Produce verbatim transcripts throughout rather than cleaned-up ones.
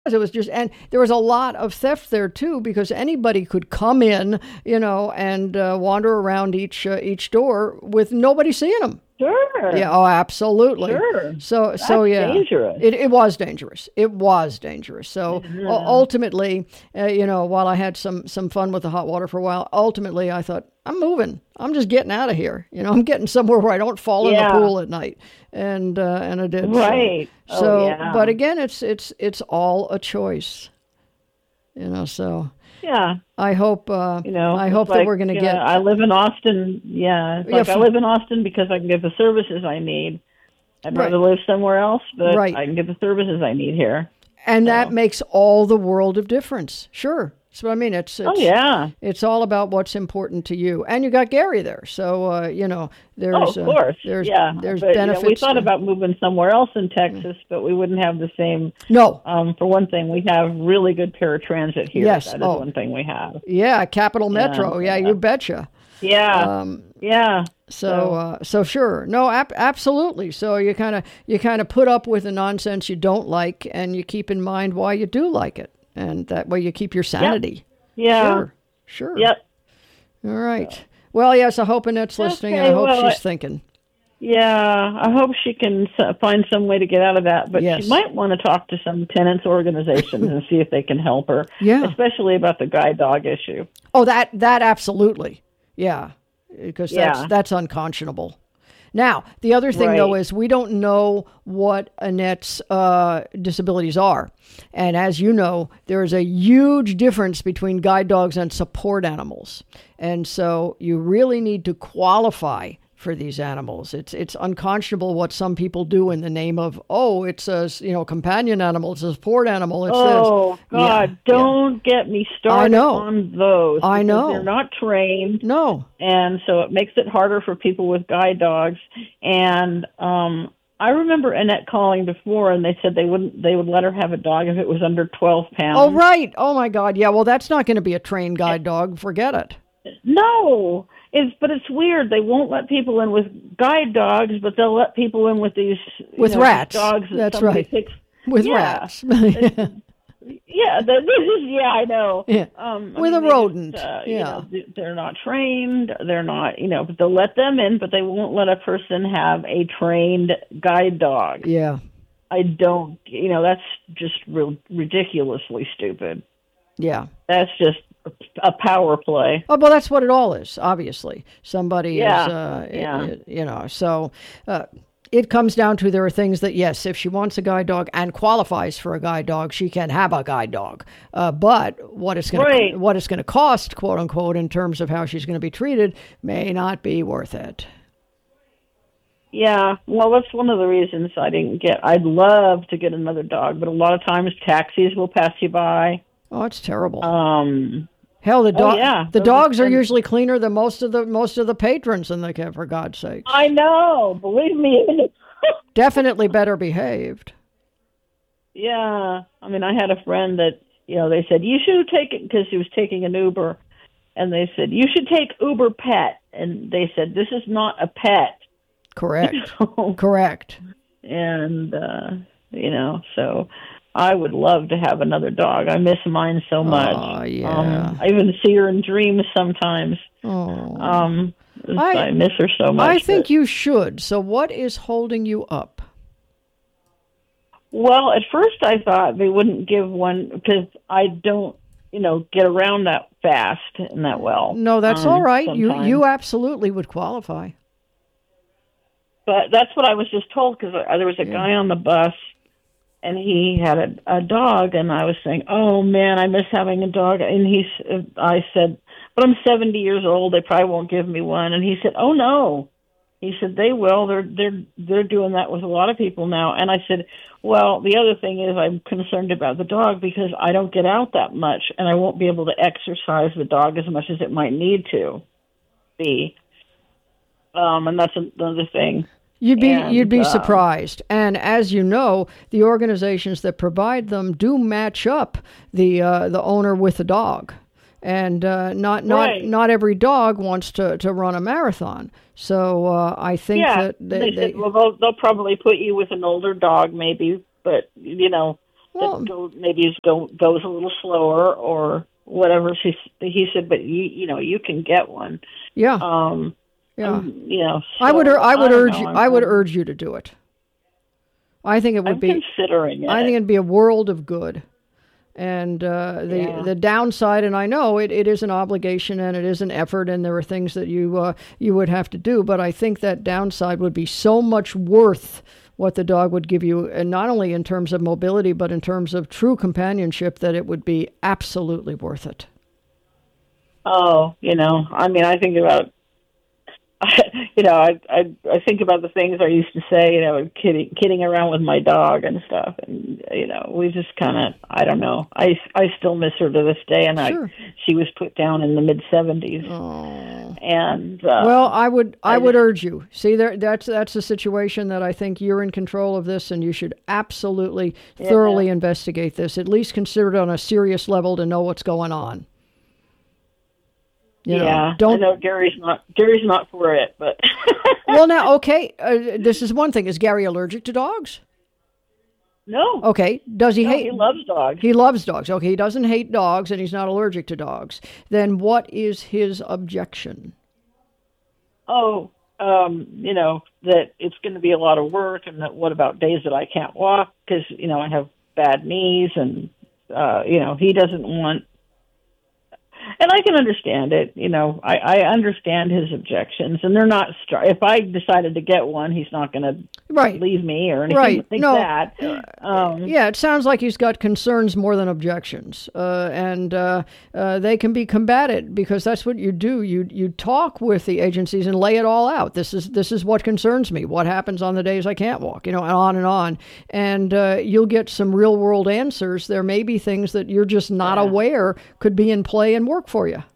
It was just, and there was a lot of theft there too, because anybody could come in, you know, and uh, wander around each uh, each door with nobody seeing them. Sure. Yeah. Oh, absolutely. Sure. So, That's so yeah, dangerous. It it was dangerous. It was dangerous. So Yeah. u- ultimately, uh, you know, while I had some some fun with the hot water for a while, ultimately I thought, I'm moving. I'm just getting out of here. You know, I'm getting somewhere where I don't fall in Yeah. the pool at night. And uh, and I did. Right. So, Oh, so yeah. but again, it's it's it's all a choice. You know, so Yeah. I hope uh, You know, I it's hope that like, we're going to uh, get. I live in Austin. Yeah. It's Yeah, like I f- live in Austin because I can get the services I need. I'd Right. rather live somewhere else, but Right. I can get the services I need here. And So. that makes all the world of difference. Sure. So I mean, it's, it's Oh, yeah. it's all about what's important to you. And you got Gary there, so uh, you know there's Oh, of uh, course. there's yeah. there's but, benefits. You know, we thought to- about moving somewhere else in Texas, but we wouldn't have the same. no. Um, for one thing, we have really good paratransit here. Yes. That is Oh. one thing we have. Yeah, Capital Metro. Yeah, yeah. you betcha. Yeah. Um, yeah. So, So- uh, so sure, no, ab- absolutely. So you kind of you kind of put up with the nonsense you don't like, and you keep in mind why you do like it, and that way you keep your sanity. Yeah. Sure, sure. Yep. All right. Well, yes, I hope Annette's listening, and I Okay, hope well, she's I- thinking. Yeah, I hope she can s- find some way to get out of that. But Yes. she might want to talk to some tenants organizations and see if they can help her. Yeah. Especially about the guide dog issue. Oh, that that absolutely, yeah, because that's Yeah. that's unconscionable. Now, the other thing though Right. is we don't know what Annette's uh, disabilities are, and as you know, there is a huge difference between guide dogs and support animals, and so you really need to qualify for these animals. It's it's unconscionable what some people do in the name of, oh, it's a you know companion animal, it's a support animal, it's Oh, this. God, Yeah, don't get me started I know. on those. I because know. They're not trained, No. and so it makes it harder for people with guide dogs. And um, I remember Annette calling before, and they said they wouldn't. They would let her have a dog if it was under twelve pounds. Oh, right. Oh, my God. Yeah, well, that's not going to be a trained guide dog. Forget it. No, it's but it's weird. They won't let people in with guide dogs, but they'll let people in with these you With know, these rats. dogs. That That's somebody right. Picks. With Yeah. rats. Yeah, the, this is yeah, I know. Yeah. Um, I With mean, a they just, rodent. uh, you Yeah. know, th- they're not trained. They're not, you know, but they'll let them in, but they won't let a person have a trained guide dog. Yeah. I don't, you know, that's just real ridiculously stupid. Yeah. That's just a power play. Oh, well, that's what it all is, obviously. Somebody Yeah. is, uh, Yeah. it- it- you know, so uh, it comes down to there are things that, yes, if she wants a guide dog and qualifies for a guide dog, she can have a guide dog. Uh, but what it's going Right. to what it's going to cost, quote unquote, in terms of how she's going to be treated, may not be worth it. Yeah, well, that's one of the reasons I didn't get. I'd love to get another dog, but a lot of times taxis will pass you by. Oh, it's terrible. Um, Hell, the dog. oh, yeah. The Those dogs are- are usually cleaner than most of the most of the patrons in the camp. For God's sake, I know, believe me. definitely better behaved. Yeah, I mean, I had a friend that you know they said you should take it because he was taking an Uber, and they said you should take Uber Pet, and they said this is not a pet. Correct. Correct. And uh, you know, so I would love to have another dog. I miss mine so much. Oh, yeah. Um, I even see her in dreams sometimes. Oh. Um, I- I, miss her so much. I think but- you should. So, what is holding you up? Well, at first I thought they wouldn't give one because I don't, you know, get around that fast and that well. No, that's um, all right. You sometimes. you absolutely would qualify. But that's what I was just told because there was a Yeah. guy on the bus, and he had a, a dog, and I was saying, "Oh man, I miss having a dog." And he, s- I said, "But I'm seventy years old. They probably won't give me one." And he said, "Oh no," he said, "They will. They're they're they're doing that with a lot of people now." And I said, "Well, the other thing is I'm concerned about the dog because I don't get out that much, and I won't be able to exercise the dog as much as it might need to be." Um, and that's another thing. You'd be And, you'd be um, surprised. And as you know, the organizations that provide them do match up the uh, the owner with the dog. And uh, not not Right. not every dog wants to, to run a marathon. So uh, I think Yeah, that they, they, they said, well, they'll, they'll probably put you with an older dog, maybe, but you know, Well, that go, maybe is go, goes a little slower or whatever. She, he said, but you, you know, you can get one. yeah, Um, yeah. um, you know, I would, so, ur- I would don't urge know. you. I'm- I would I'm- urge you to do it. I think it would I'm be. considering it. I think it'd be a world of good. And uh, the Yeah. the downside, and I know it, it is an obligation and it is an effort, and there are things that you uh, you would have to do. But I think that downside would be so much worth what the dog would give you, and not only in terms of mobility, but in terms of true companionship, that it would be absolutely worth it. Oh, you know, I mean, I think about, you know, I, I I think about the things I used to say, you know, kidding kidding around with my dog and stuff, and you know, we just kind of, I don't know, I, I still miss her to this day, and Sure. I she was put down in the mid seventies, Oh. and uh, Well, I would I, I would just- urge you. See, there that's that's a situation that I think you're in control of this, and you should absolutely thoroughly investigate this. At least consider it on a serious level to know what's going on. You know, yeah, don't I know Gary's not Gary's not for it, but Well, now, okay, uh, this is one thing. Is Gary allergic to dogs? no, Okay. Does he no, hate? he loves dogs. He loves dogs. Okay, he doesn't hate dogs, and he's not allergic to dogs. Then what is his objection? Oh, um, you know, that it's going to be a lot of work, and that what about days that I can't walk because, you know, I have bad knees, and, uh, you know, he doesn't want, and I can understand it, you know, I, I understand his objections, and they're not, str- if I decided to get one, he's not going to Right. leave me or anything Right. like No. that. Um, Yeah, it sounds like he's got concerns more than objections, uh, and uh, uh, they can be combated because that's what you do. You you talk with the agencies and lay it all out. This is this is what concerns me. What happens on the days I can't walk? You know, and on and on. And uh, you'll get some real world answers. There may be things that you're just not Yeah. aware could be in play and work for you.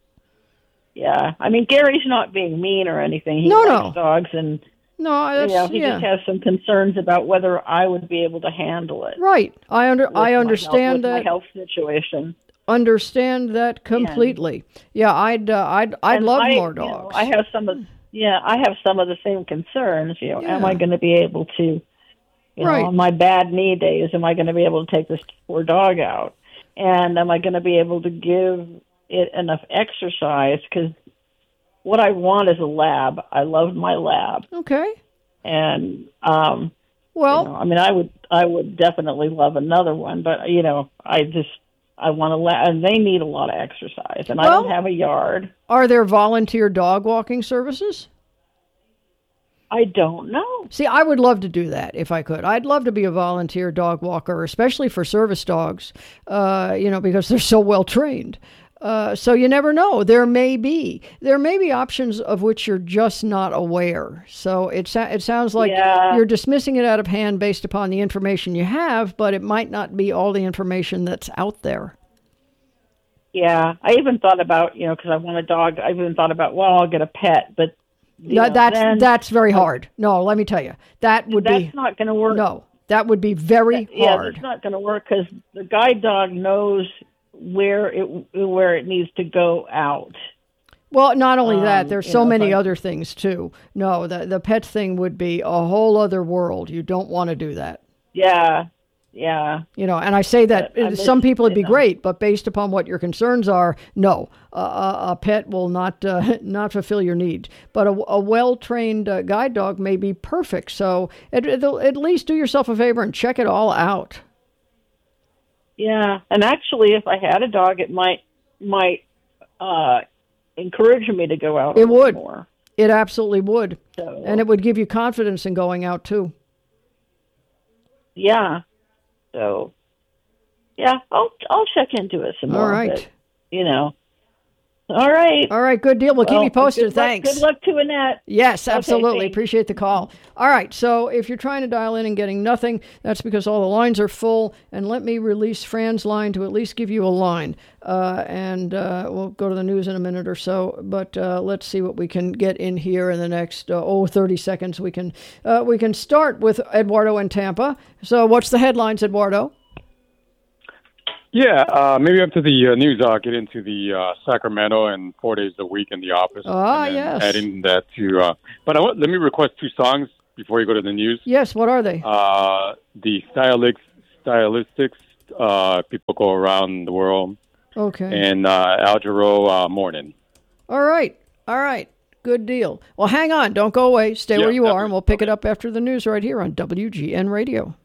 yeah, I mean, Gary's not being mean or anything. He No, likes no. dogs, and No, that's you know, he yeah. just has some concerns about whether I would be able to handle it. Right. I under with I my understand health, with that. my health situation. Understand that completely. Yeah, I'd uh, I'd I'd And love I, more you know, dogs. I have some of yeah, I have some of the same concerns. You know, am Yeah. I going to be able to, you Right. know, on my bad knee days, am I going to be able to take this poor dog out? And am I going to be able to give it enough exercise? Because what I want is a lab. I love my lab, Okay. and um, Well, you know, I mean, I would I would definitely love another one, but you know, I just I want to let, and they need a lot of exercise, and I Well- don't have a yard. are there volunteer dog walking services? I don't know. See, I would love to do that if I could. I'd love to be a volunteer dog walker, especially for service dogs, uh, you know, because they're so well trained. Uh, so you never know. There may be there may be options of which you're just not aware. So it sa- it sounds like Yeah. you're dismissing it out of hand based upon the information you have, but it might not be all the information that's out there. Yeah, I even thought about, you know, because I want a dog. I even thought about, well, I'll get a pet, but you No, know, that's then that's very hard. No, let me tell you, that would that's be not going to work. no, that would be very Yeah, hard. that's not going to work because the guide dog knows where it where it needs to go out. Well, not only that, Um, there's you so know, if many I- other things too. No, the the pet thing would be a whole other world. You don't want to do that. Yeah, yeah. You know, and I say that But I uh, some miss- people it'd be you know. great, but based upon what your concerns are, no, uh, a, a pet will not uh, not fulfill your needs. But a, a well trained uh, guide dog may be perfect. So at, at at least do yourself a favor and check it all out. Yeah, and actually, if I had a dog, it might might uh, encourage me to go out. It a little would. more. It absolutely would, So, and it would give you confidence in going out too. yeah. So, yeah, I'll I'll check into it some All more. right. but, you know. All right. All right, good deal. We'll keep Well, you posted. good luck- Thanks. Good luck to Annette. Yes, absolutely. thanks. Appreciate the call. All right, so if you're trying to dial in and getting nothing, that's because all the lines are full. And let me release Fran's line to at least give you a line. Uh, and uh, we'll go to the news in a minute or so. But uh, let's see what we can get in here in the next, uh, oh, thirty seconds. We can, uh, we can start with Eduardo in Tampa. So what's the headlines, Eduardo? Yeah, uh, maybe after the uh, news, I'll get into the uh, Sacramento and four days a week in the office. Ah, and then yes. Adding that to, uh, but I want, let me request two songs before you go to the news. Yes, what are they? Uh, the Stylix stylistics. Uh, people go around the world. Okay. And uh, Algero uh, morning. All right. All right. Good deal. Well, hang on. Don't go away. Stay Yeah, where you are, definitely. and we'll pick Okay. it up after the news right here on W G N Radio.